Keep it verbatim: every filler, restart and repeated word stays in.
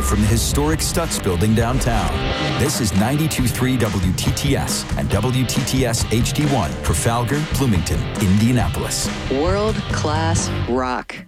from the historic Stutz Building downtown. This is ninety-two point three W T T S and W T T S H D one, Trafalgar, Bloomington, Indianapolis. World-class rock.